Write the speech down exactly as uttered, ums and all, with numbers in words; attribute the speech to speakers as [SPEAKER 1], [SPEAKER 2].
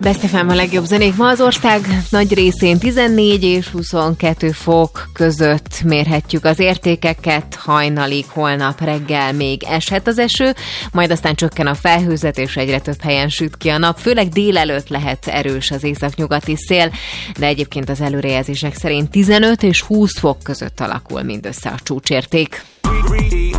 [SPEAKER 1] Best ef em a legjobb zenék. Ma az ország nagy részén tizennégy és huszonkettő fok között mérhetjük az értékeket. Hajnalig, holnap reggel még eshet az eső, majd aztán csökken a felhőzet, és egyre több helyen süt ki a nap. Főleg délelőtt lehet erős az északnyugati szél, de egyébként az előrejelzések szerint tizenöt és húsz fok között alakul mindössze a csúcsérték.